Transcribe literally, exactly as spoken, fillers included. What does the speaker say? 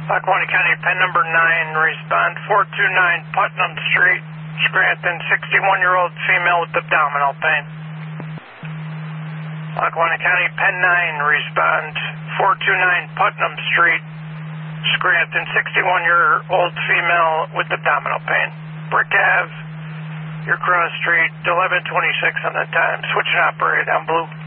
Lackawanna County, pen number nine, respond four two nine Putnam Street, Scranton, sixty-one-year-old female with abdominal pain. Lackawanna County, pen nine, respond four two nine Putnam Street, Scranton, sixty-one-year-old female with abdominal pain. Brick Ave, your cross street, eleven twenty-six on the time. Switching operator on blue.